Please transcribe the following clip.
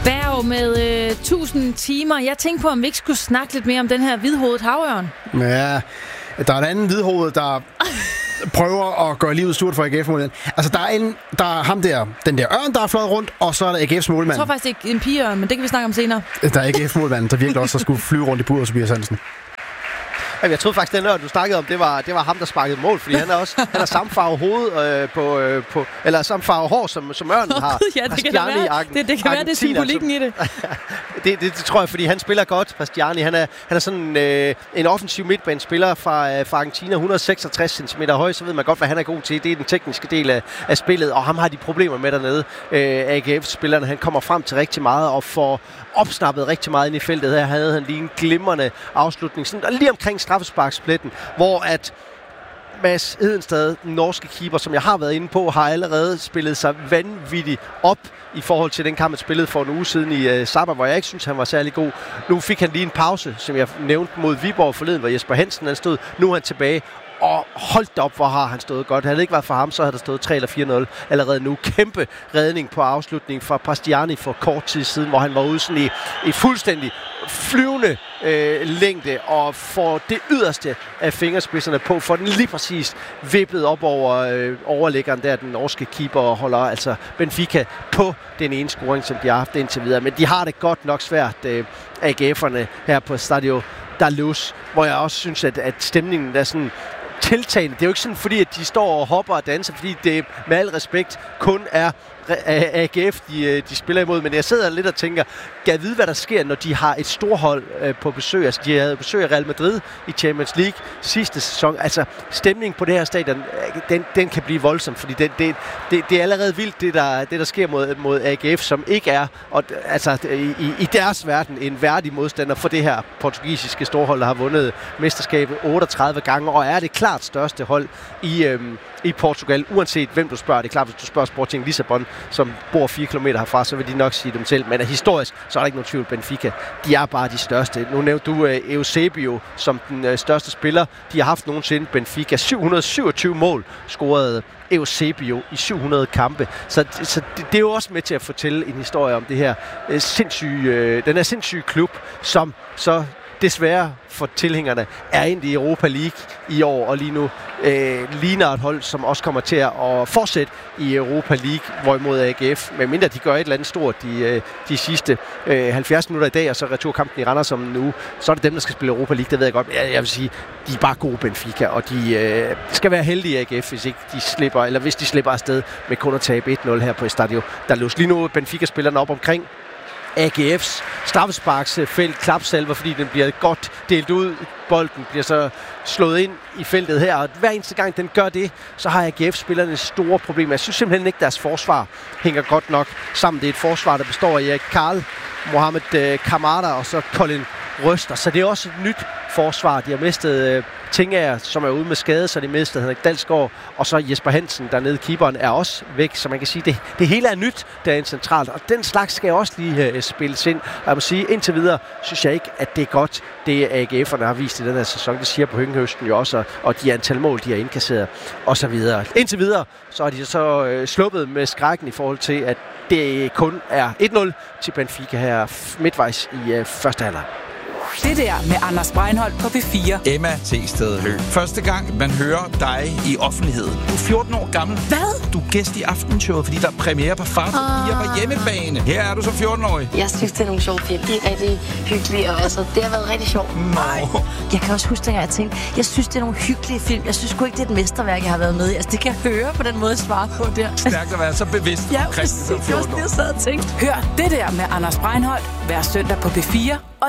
Berg med 1000 timer. Jeg tænkte på, om vi ikke skulle snakke lidt mere om den her hvidhovedet havørn. Ja, der er en anden hvidhoved, der prøver at gøre livet surt for AGF-målmanden. Altså, der er ham der, den der ørn, der er fløjet rundt, og så er der AGF's målmand. Jeg tror faktisk ikke en pigeørn, men det kan vi snakke om senere. Der er AGF-målmanden, der virkelig også skulle flyve rundt i buret, Tobias Hansen. Jeg troede faktisk, den ørn, du snakkede om, det var ham, der sparkede mål, fordi han er samme farve hoved eller samme farve hår, som ørnen har. Ja, det kan være, det er symbolikken i det. det tror jeg, fordi han spiller godt, Bastiani. Han er sådan en offensiv midtbanespiller fra Argentina, 166 cm høj, så ved man godt, hvad han er god til. Det er den tekniske del af spillet, og ham har de problemer med dernede. AGF-spillerne, han kommer frem til rigtig meget og får opsnappet rigtig meget ind i feltet. Her havde han lige en glimrende afslutning, sådan, lige omkring straffesparkspletten, hvor at Mads Hedenstad, den norske keeper, som jeg har været inde på, har allerede spillet sig vanvittigt op i forhold til den kamp, han spillede for en uge siden i Sabah, hvor jeg ikke synes, han var særlig god. Nu fik han lige en pause, som jeg nævnte mod Viborg forleden, hvor Jesper Hansen han stod. Nu er han tilbage. Og holdt op, hvor har han stået godt. Havde det ikke været for ham, så havde der stået 3 eller 4-0 allerede nu. Kæmpe redning på afslutningen fra Bastiani for kort tid siden, hvor han var ude sådan i fuldstændig flyvende længde og får det yderste af fingerspidserne på, for den lige præcis vippet op over overlæggeren der, den norske keeper, og holder altså Benfica på den ene scoring, som de har haft indtil videre. Men de har det godt nok svært, AGF'erne her på Stadio da Luz, hvor jeg også synes, at stemningen er sådan tiltagende. Det er jo ikke sådan, fordi at de står og hopper og danser, fordi det med al respekt kun er AGF, de spiller imod. Men jeg sidder lidt og tænker, kan jeg vide, hvad der sker, når de har et storhold på besøg? Altså, de havde besøg af Real Madrid i Champions League sidste sæson. Altså, stemningen på det her stadion, den kan blive voldsom, fordi det er allerede vildt, det der sker mod AGF, som ikke er altså, i deres verden en værdig modstander for det her portugisiske storhold, der har vundet mesterskabet 38 gange, og er det klart største hold i Portugal, uanset hvem du spørger. Det er klart, hvis du spørger Sporting Lissabon, som bor 4 km herfra, så vil de nok sige dem selv. Men historisk, så er der ikke nogen tvivl. Benfica, de er bare de største. Nu nævnte du Eusebio som den største spiller, de har haft nogensinde. Benfica, 727 mål scorede Eusebio i 700 kampe. Så det er jo også med til at fortælle en historie om det her den her sindssyge klub, som så desværre for tilhængerne er ind i Europa League i år, og lige nu ligner et hold, som også kommer til at fortsætte i Europa League, hvorimod AGF, medmindre de gør et eller andet stort de sidste 70 minutter i dag, og så returkampen i Randers om en uge, så er det dem, der skal spille Europa League, det ved jeg godt. Jeg vil sige, de er bare gode, Benfica, og de skal være heldige AGF, hvis de slipper afsted med kun at tabe 1-0 her på Stadio da Luz. Lige nu Benfica spillerne op omkring AGF's straffesparksfelt klapsalver, fordi den bliver godt delt ud. Bolden bliver så slået ind i feltet her, og hver eneste gang den gør det, så har AGF-spillerne store problemer. Jeg synes simpelthen ikke, deres forsvar hænger godt nok sammen. Det er et forsvar, der består af Karl, Mohamed Kamada og så Colin Røster. Så det er også et nyt forsvar. De har mistet Tingager, som er ude med skade, så de mistede Henrik Dalsgaard, og så Jesper Hansen dernede, keeperen, er også væk, så man kan sige, det hele er nyt derinde centralt, og den slags skal også lige spilles ind. Og jeg må sige, indtil videre synes jeg ikke, at det er godt, det AGF'erne har vist i den her sæson. Det siger på Høngehøsten jo også, og de antal mål, de har indkasseret, og så videre. Indtil videre, så er de så sluppet med skrækken i forhold til, at det kun er 1-0 til Benfica her midtvejs i første halvleg. Det der med Anders Breinholt på P4. Emma T-sted Høgh. Første gang, man hører dig i offentligheden. Du er 14 år gammel. Hvad? Du er gæst i Aftenshowet, fordi der er premiere på Far til Piger på hjemmebane. Her er du som 14-årig. Jeg synes, det er nogle sjove film. De er rigtig hyggelige, og altså, det har været rigtig sjovt. Nej. Jeg kan også huske, at jeg tænkte, jeg synes, det er nogle hyggelige film. Jeg synes sgu ikke, det er et mesterværk, jeg har været med i. Altså, det kan jeg høre på den måde, jeg svarer på der. Stærkt at være så bevidst omkring det som 14 år. Det, jeg sad og tænkte. Hør det der med Anders Breinholt hver søndag på P4.